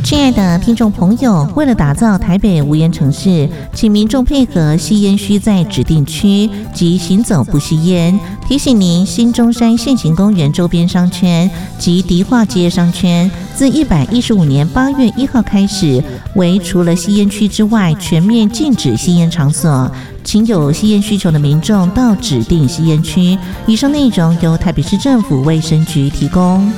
亲爱的听众朋友，为了打造台北无烟城市，请民众配合吸烟需在指定区及行走不吸烟。提醒您，新中山现行公园周边商圈及迪化街商圈，自115年8月1号开始，为除了吸烟区之外，全面禁止吸烟场所。请有吸烟需求的民众到指定吸烟区。以上内容由台北市政府卫生局提供。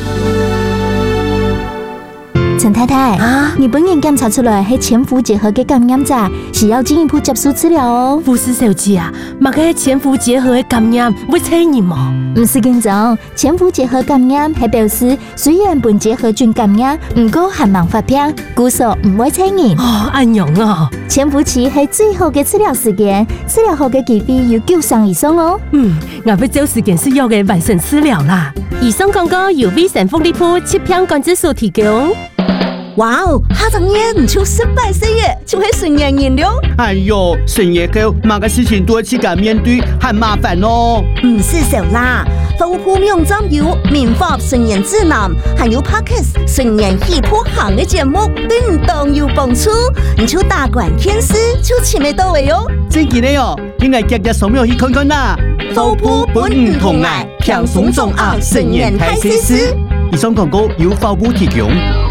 陈太太啊，你本人检查出来是潜伏结核的感染者，是要进一步接受治疗哦。 护士小姐啊，嘛个潜伏结核的感染会传染吗？ 不是紧张，潜伏结核感染係表示雖然本結核菌感染，唔過還冇發病，故所唔會傳染。 哦，安樣啊！ 潛伏期係最好嘅治療時間，治療後嘅幾率有90%以上哦。 我要找時間是要嘅完成治療啦。以上廣告由威神福利鋪7片關節所提供。 哇哦，下陣嘢唔超18歲嘅，就係純人燃料。 哎呦，深夜後哪個事情都去敢面對，很麻煩哦。 唔是小啦，服務網站有民法純人指南，還有 Podcast 純人氣泡行嘅節目，對唔當有幫助。你就大管天師就前面到位哦。 真嘅呢哦，應該日日掃描去看看啦。 服務本唔同愛，輕鬆重壓純人太西施。 以上廣告由服務提供。